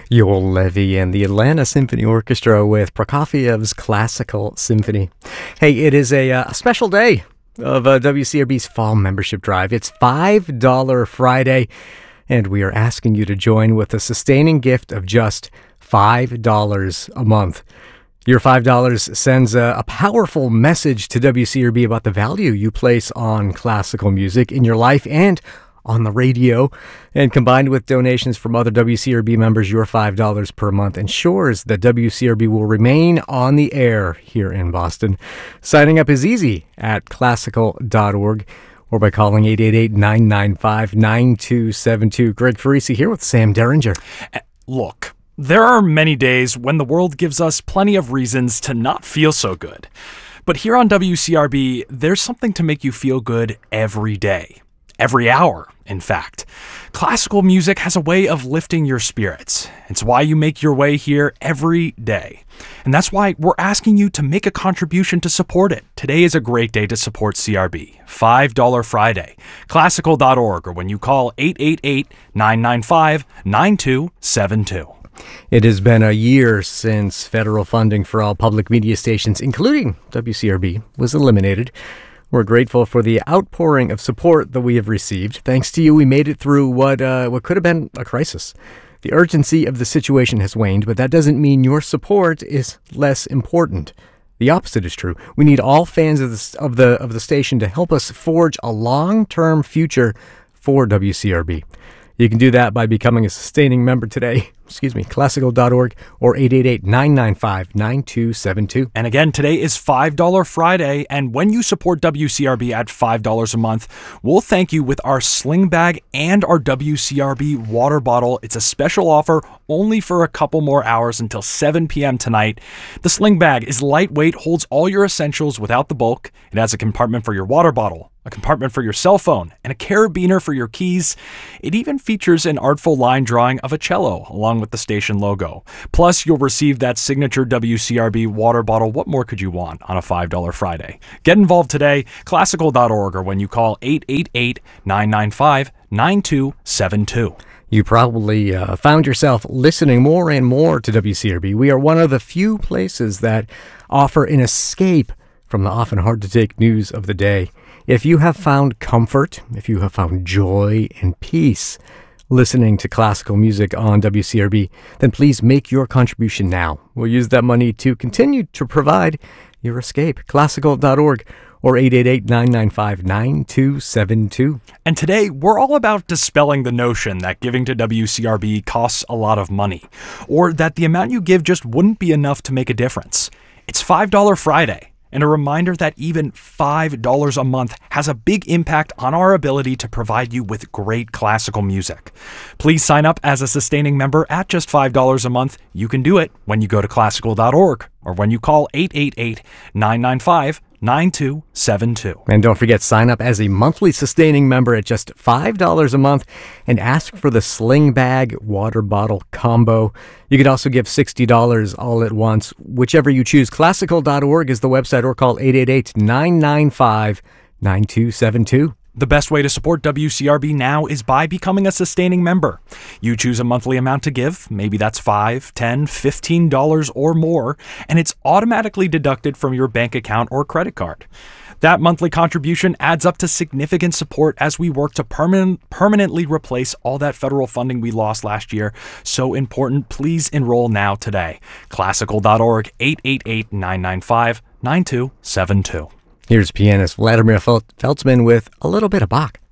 Yoel Levy and the Atlanta Symphony Orchestra with Prokofiev's Classical Symphony. Hey, it is a special day of WCRB's Fall Membership Drive. It's $5 Friday, and we are asking you to join with a sustaining gift of just $5 a month. Your $5 sends a powerful message to WCRB about the value you place on classical music in your life and on the radio. And combined with donations from other WCRB members, your $5 per month ensures that WCRB will remain on the air here in Boston. Signing up is easy at classical.org or by calling 888-995-9272. Greg Farisi here with Sam Derringer. Look, there are many days when the world gives us plenty of reasons to not feel so good. But here on WCRB, there's something to make you feel good every day. Every hour, in fact. Classical music has a way of lifting your spirits. It's why you make your way here every day. And that's why we're asking you to make a contribution to support it. Today is a great day to support CRB. $5 Friday. Classical.org or when you call 888-995-9272. It has been a year since federal funding for all public media stations, including WCRB, was eliminated. We're grateful for the outpouring of support that we have received. Thanks to you, we made it through what could have been a crisis. The urgency of the situation has waned, but that doesn't mean your support is less important. The opposite is true. We need all fans of the station to help us forge a long-term future for WCRB. You can do that by becoming a sustaining member today. Classical.org or 888-995-9272. And again, today is $5 Friday, and when you support WCRB at $5 a month, we'll thank you with our sling bag and our WCRB water bottle. It's a special offer only for a couple more hours until 7 p.m. tonight. The sling bag is lightweight, holds all your essentials without the bulk. It has a compartment for your water bottle, a compartment for your cell phone, and a carabiner for your keys. It even features an artful line drawing of a cello along with the station logo. Plus, you'll receive that signature WCRB water bottle. What more could you want on a $5 Friday? Get involved today, classical.org, or when you call 888-995-9272. You probably found yourself listening more and more to WCRB. We are one of the few places that offer an escape from the often hard-to-take news of the day. If you have found comfort, if you have found joy and peace listening to classical music on WCRB, then please make your contribution now. We'll use that money to continue to provide your escape. Classical.org or 888-995-9272. And today, we're all about dispelling the notion that giving to WCRB costs a lot of money, or that the amount you give just wouldn't be enough to make a difference. It's $5 Friday. And a reminder that even $5 a month has a big impact on our ability to provide you with great classical music. Please sign up as a sustaining member at just $5 a month. You can do it when you go to classical.org or when you call 888-995-9272. And don't forget, sign up as a monthly sustaining member at just $5 a month and ask for the sling bag water bottle combo. You could also give $60 all at once, whichever you choose. Classical.org is the website, or call 888-995-9272. The best way to support WCRB now is by becoming a sustaining member. You choose a monthly amount to give, maybe that's $5, $10, $15 or more, and it's automatically deducted from your bank account or credit card. That monthly contribution adds up to significant support as we work to permanently replace all that federal funding we lost last year. So important, please enroll now today. Classical.org, 888-995-9272. Here's pianist Vladimir Feltzman with a little bit of Bach.